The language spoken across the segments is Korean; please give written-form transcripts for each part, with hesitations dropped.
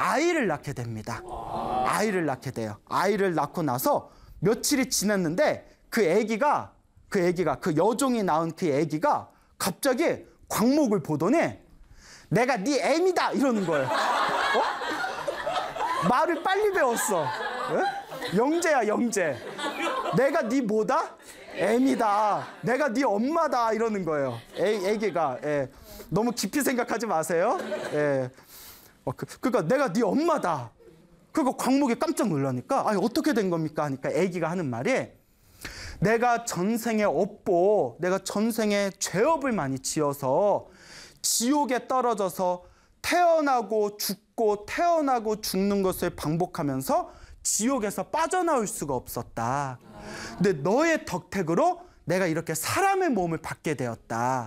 아이를 낳게 됩니다. 아이를 낳게 돼요. 아이를 낳고 나서 며칠이 지났는데 그 여종이 낳은 그 아기가 갑자기 광목을 보더니 내가 네 애미다 이러는 거예요. 말을 빨리 배웠어. 영재야, 영재. 내가 네 뭐다? 애미다. 내가 네 엄마다 이러는 거예요. 애기가. 예. 너무 깊이 생각하지 마세요. 예. 그러니까 내가 네 엄마다. 그리고 광목이 깜짝 놀라니까 아니 어떻게 된 겁니까? 하니까 애기가 하는 말이 내가 전생에 업보, 내가 전생에 죄업을 많이 지어서 지옥에 떨어져서 태어나고 죽고 태어나고 죽는 것을 반복하면서 지옥에서 빠져나올 수가 없었다. 근데 너의 덕택으로 내가 이렇게 사람의 몸을 받게 되었다.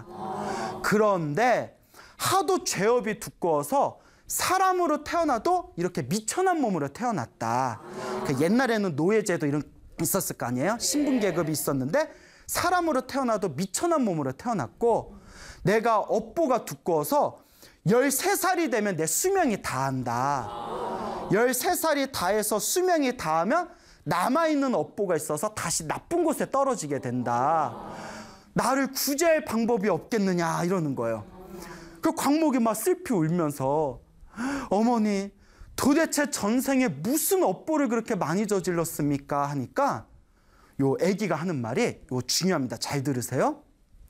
그런데 하도 죄업이 두꺼워서 사람으로 태어나도 이렇게 미천한 몸으로 태어났다. 옛날에는 노예제도 이런 있었을 거 아니에요? 신분계급이 있었는데 사람으로 태어나도 미천한 몸으로 태어났고 내가 업보가 두꺼워서 13살이 되면 내 수명이 다한다. 13살이 다해서 수명이 다하면 남아있는 업보가 있어서 다시 나쁜 곳에 떨어지게 된다. 나를 구제할 방법이 없겠느냐 이러는 거예요. 그 광목이 막 슬피 울면서 어머니 도대체 전생에 무슨 업보를 그렇게 많이 저질렀습니까? 하니까 요 아기가 하는 말이 요 중요합니다. 잘 들으세요.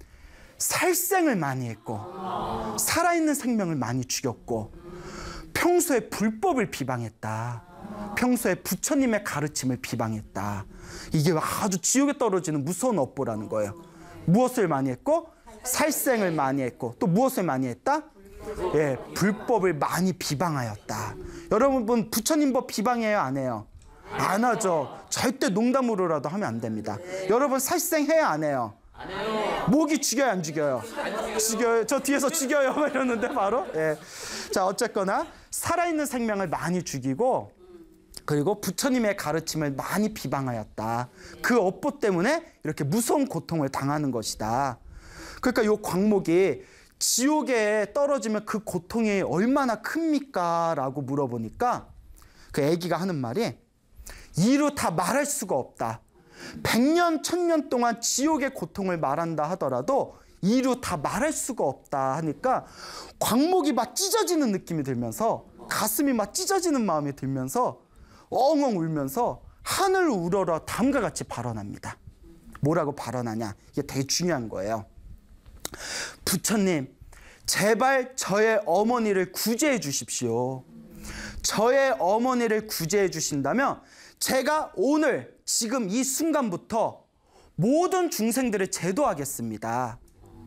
살생을 많이 했고 살아있는 생명을 많이 죽였고 평소에 불법을 비방했다. 평소에 부처님의 가르침을 비방했다. 이게 아주 지옥에 떨어지는 무서운 업보라는 거예요. 무엇을 많이 했고? 살생을 많이 했고 또 무엇을 많이 했다? 예, 불법을 많이 비방하였다. 여러분 부처님 법 비방해요? 안 해요? 안 하죠. 절대 농담으로라도 하면 안 됩니다. 여러분 살생해요? 안 해요? 안 해요. 모기 죽여요? 안 죽여요? 죽여요. 저 뒤에서 죽여요 막 이러는데 바로. 예. 자 어쨌거나 살아있는 생명을 많이 죽이고 그리고 부처님의 가르침을 많이 비방하였다. 그 업보 때문에 이렇게 무서운 고통을 당하는 것이다. 그러니까 요 광목이 지옥에 떨어지면 그 고통이 얼마나 큽니까? 라고 물어보니까 그 아기가 하는 말이 이루 다 말할 수가 없다. 100년, 1000년 동안 지옥의 고통을 말한다 하더라도 이루 다 말할 수가 없다 하니까 광목이 막 찢어지는 느낌이 들면서 가슴이 막 찢어지는 마음이 들면서 엉엉 울면서 하늘 우러러 다음과 같이 발언합니다. 뭐라고 발언하냐? 이게 되게 중요한 거예요. 부처님, 제발 저의 어머니를 구제해 주십시오. 저의 어머니를 구제해 주신다면 제가 오늘 지금 이 순간부터 모든 중생들을 제도하겠습니다.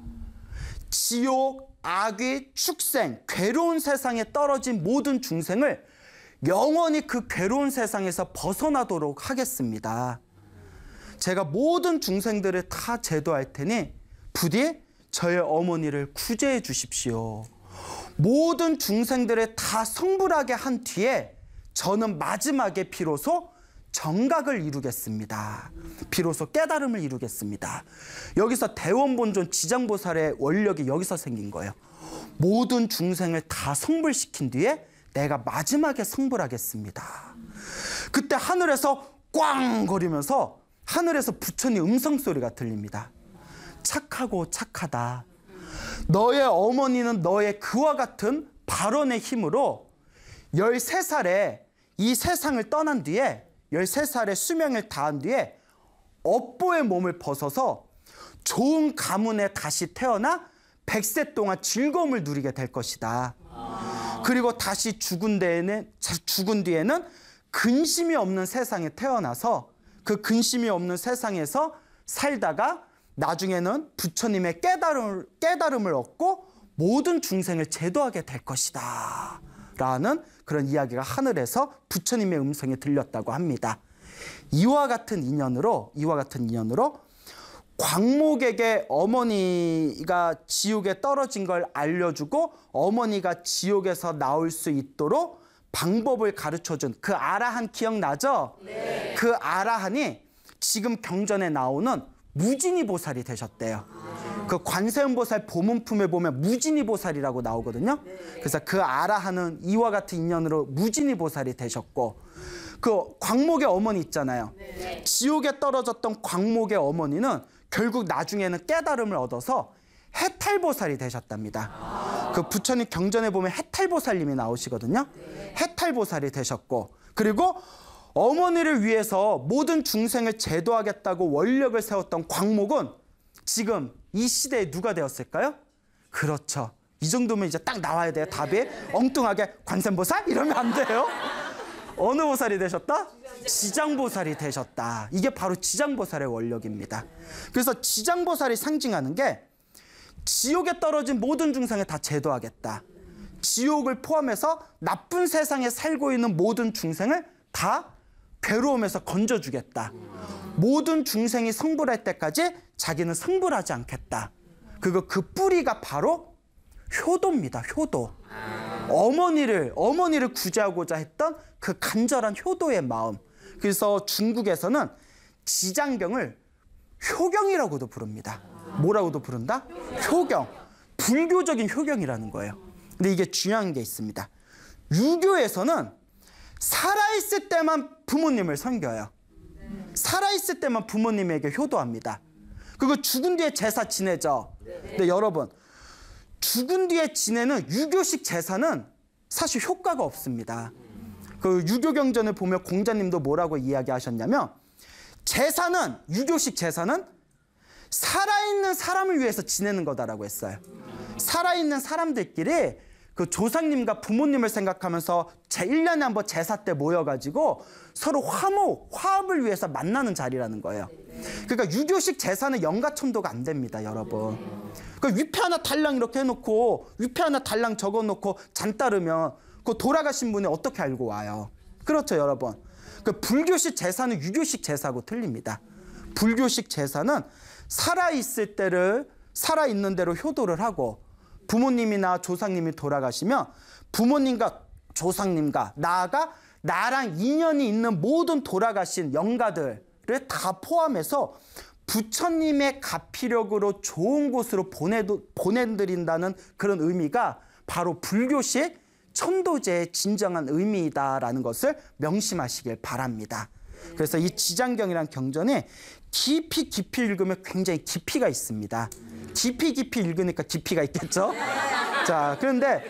지옥, 악귀, 축생, 괴로운 세상에 떨어진 모든 중생을 영원히 그 괴로운 세상에서 벗어나도록 하겠습니다. 제가 모든 중생들을 다 제도할 테니 부디 저의 어머니를 구제해 주십시오. 모든 중생들을 다 성불하게 한 뒤에 저는 마지막에 비로소 정각을 이루겠습니다. 비로소 깨달음을 이루겠습니다. 여기서 대원본존 지장보살의 원력이 여기서 생긴 거예요. 모든 중생을 다 성불시킨 뒤에 내가 마지막에 성불하겠습니다. 그때 하늘에서 꽝 거리면서 하늘에서 부처님 음성소리가 들립니다. 착하고 착하다. 너의 어머니는 너의 그와 같은 발언의 힘으로 13살에 이 세상을 떠난 뒤에 13살의 수명을 다한 뒤에 업보의 몸을 벗어서 좋은 가문에 다시 태어나 100세 동안 즐거움을 누리게 될 것이다. 그리고 다시 죽은 뒤에는 근심이 없는 세상에 태어나서 그 근심이 없는 세상에서 살다가 나중에는 부처님의 깨달음을 얻고 모든 중생을 제도하게 될 것이다. 라는 그런 이야기가 하늘에서 부처님의 음성이 들렸다고 합니다. 이와 같은 인연으로 광목에게 어머니가 지옥에 떨어진 걸 알려주고 어머니가 지옥에서 나올 수 있도록 방법을 가르쳐준 그 아라한 기억나죠? 네. 그 아라한이 지금 경전에 나오는 무진이 보살이 되셨대요. 그 관세음보살 보문품에 보면 무진이보살이라고 나오거든요. 그래서 그 아라하는 이와 같은 인연으로 무진이보살이 되셨고, 그 광목의 어머니 있잖아요. 지옥에 떨어졌던 광목의 어머니는 결국 나중에는 깨달음을 얻어서 해탈보살이 되셨답니다. 그 부처님 경전에 보면 해탈보살님이 나오시거든요. 해탈보살이 되셨고, 그리고 어머니를 위해서 모든 중생을 제도하겠다고 원력을 세웠던 광목은 지금 이 시대에 누가 되었을까요? 그렇죠. 이 정도면 이제 딱 나와야 돼요. 답이 엉뚱하게 관세음보살? 이러면 안 돼요. 어느 보살이 되셨다? 지장보살이 되셨다. 이게 바로 지장보살의 원력입니다. 그래서 지장보살이 상징하는 게 지옥에 떨어진 모든 중생을 다 제도하겠다. 지옥을 포함해서 나쁜 세상에 살고 있는 모든 중생을 다 괴로움에서 건져주겠다. 모든 중생이 성불할 때까지 자기는 성불하지 않겠다. 그 뿌리가 바로 효도입니다. 효도. 어머니를 구제하고자 했던 그 간절한 효도의 마음. 그래서 중국에서는 지장경을 효경이라고도 부릅니다. 뭐라고도 부른다? 효경. 불교적인 효경이라는 거예요. 근데 이게 중요한 게 있습니다. 유교에서는 살아있을 때만 부모님을 섬겨요. 살아있을 때만 부모님에게 효도합니다. 그리고 죽은 뒤에 제사 지내죠. 근데 여러분, 죽은 뒤에 지내는 유교식 제사는 사실 효과가 없습니다. 그 유교경전을 보면 공자님도 뭐라고 이야기하셨냐면, 제사는, 유교식 제사는 살아있는 사람을 위해서 지내는 거다라고 했어요. 살아있는 사람들끼리 그 조상님과 부모님을 생각하면서 1년에 한 번 제사 때 모여가지고 서로 화합을 위해서 만나는 자리라는 거예요. 그러니까 유교식 제사는 영가천도가 안 됩니다, 여러분. 그러니까 위패 하나 달랑 이렇게 해놓고 위패 하나 달랑 적어놓고 잔 따르면 그 돌아가신 분이 어떻게 알고 와요? 그렇죠, 여러분. 그 불교식 제사는 유교식 제사하고 틀립니다. 불교식 제사는 살아있는 대로 효도를 하고, 부모님이나 조상님이 돌아가시면 부모님과 조상님과 나아가 나랑 인연이 있는 모든 돌아가신 영가들을 다 포함해서 부처님의 가피력으로 좋은 곳으로 보내드린다는 그런 의미가 바로 불교식 천도제의 진정한 의미이다라는 것을 명심하시길 바랍니다. 그래서 이 지장경이라는 경전이 깊이 읽으면 굉장히 깊이가 있습니다. 깊이 읽으니까 깊이가 있겠죠? 자, 그런데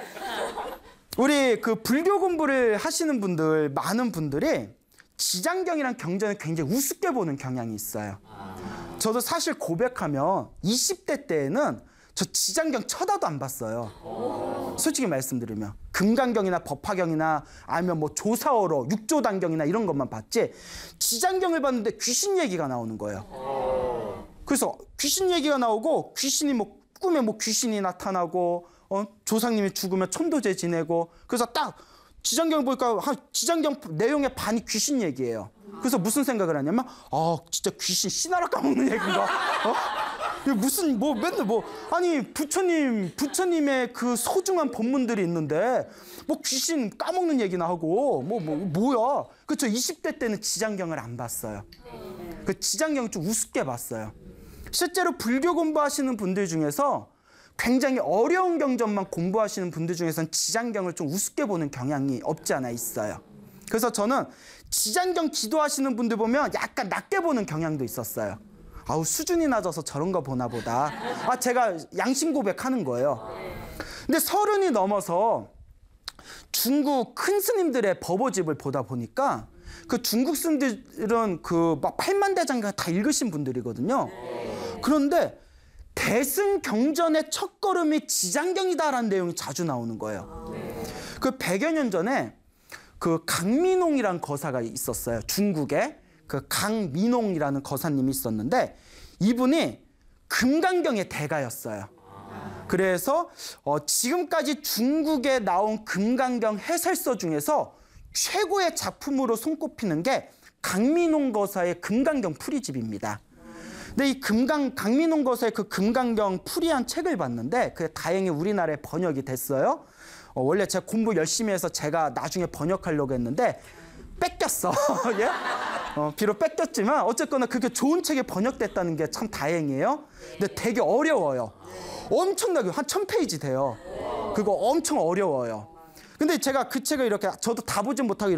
우리 그 불교 공부를 하시는 분들, 많은 분들이 지장경이란 경전을 굉장히 우습게 보는 경향이 있어요. 저도 사실 고백하면 20대 때에는 저 지장경 쳐다도 안 봤어요. 솔직히 말씀드리면 금강경이나 법화경이나 아니면 뭐 조사어로 육조단경이나 이런 것만 봤지, 지장경을 봤는데 귀신 얘기가 나오는 거예요. 그래서 귀신 얘기가 나오고, 귀신이 뭐 꿈에 뭐 귀신이 나타나고, 조상님이 죽으면 천도제 지내고, 그래서 딱 지장경 보니까 지장경 내용의 반이 귀신 얘기예요. 그래서 무슨 생각을 하냐면, 진짜 귀신 씨나라 까먹는 얘기인가? 무슨 뭐 맨날 아니 부처님의 그 소중한 법문들이 있는데 뭐 귀신 까먹는 얘기나 하고 뭐야? 그렇죠. 20대 때는 지장경을 안 봤어요. 그 지장경을 좀 우습게 봤어요. 실제로 불교 공부하시는 분들 중에서 굉장히 어려운 경전만 공부하시는 분들 중에서는 지장경을 좀 우습게 보는 경향이 없지 않아 있어요. 그래서 저는 지장경 기도하시는 분들 보면 약간 낮게 보는 경향도 있었어요. 수준이 낮아서 저런가 보나 보다. 제가 양심 고백하는 거예요. 근데 30이 넘어서 중국 큰 스님들의 법오집을 보다 보니까 그 중국 스님들은 그 막 8만 대장경 다 읽으신 분들이거든요. 그런데 대승경전의 첫걸음이 지장경이다라는 내용이 자주 나오는 거예요. 그 100여 년 전에 그 강민홍이라는 거사가 있었어요. 중국에. 그 강민홍이라는 거사님이 있었는데 이분이 금강경의 대가였어요. 그래서 지금까지 중국에 나온 금강경 해설서 중에서 최고의 작품으로 손꼽히는 게 강민홍 거사의 금강경 풀이집입니다. 근데 이 강민홍 거사의 그 금강경 풀이한 책을 봤는데 그게 다행히 우리나라에 번역이 됐어요. 원래 제가 공부 열심히 해서 제가 나중에 번역하려고 했는데 뺏겼어. 예? 비록 뺏겼지만 어쨌거나 그게 좋은 책이 번역됐다는 게 참 다행이에요. 근데 되게 어려워요. 엄청나게 한 1000페이지 돼요. 그거 엄청 어려워요. 근데 제가 그 책을 이렇게 저도 다 보진 못하고